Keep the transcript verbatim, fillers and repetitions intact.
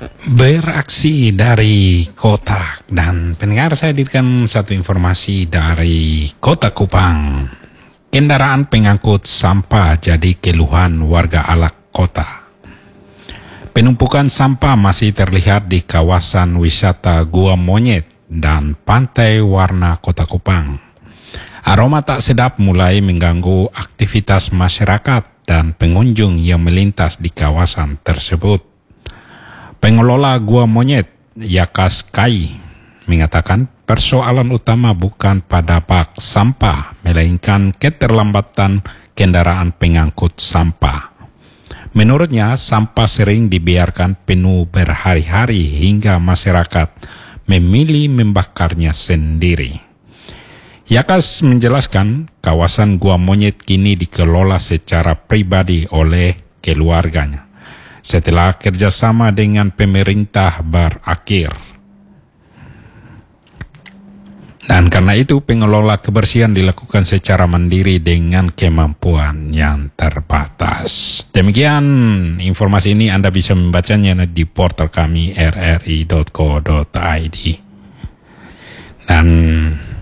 Beraksi dari kota. Dan pendengar, saya hadirkan satu informasi dari Kota Kupang. Kendaraan pengangkut sampah jadi keluhan warga Alak Kota. Penumpukan sampah masih terlihat di kawasan wisata Gua Monyet dan Pantai Warna Kota Kupang. Aroma tak sedap mulai mengganggu aktivitas masyarakat dan pengunjung yang melintas di kawasan tersebut. Pengelola Gua Monyet, Yakas Kai, mengatakan persoalan utama bukan pada bak sampah, melainkan keterlambatan kendaraan pengangkut sampah. Menurutnya, sampah sering dibiarkan penuh berhari-hari hingga masyarakat memilih membakarnya sendiri. Yakas menjelaskan kawasan Gua Monyet kini dikelola secara pribadi oleh keluarganya setelah kerjasama dengan pemerintah berakhir. Dan karena itu pengelola kebersihan dilakukan secara mandiri dengan kemampuan yang terbatas. Demikian informasi ini, Anda bisa membacanya di portal kami r r i dot co dot i d. Dan